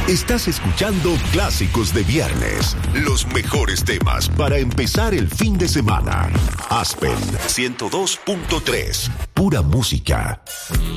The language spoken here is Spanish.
Estás escuchando Clásicos de Viernes. Los mejores temas para empezar el fin de semana. Aspen 102.3. Pura música.